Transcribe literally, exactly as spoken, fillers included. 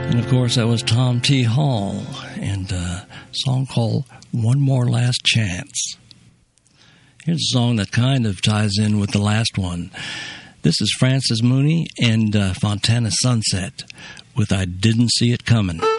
And, of course, that was Tom T. Hall and a song called One More Last Chance. Here's a song that kind of ties in with the last one. This is Francis Mooney and uh, Fontana Sunset with I Didn't See It Coming.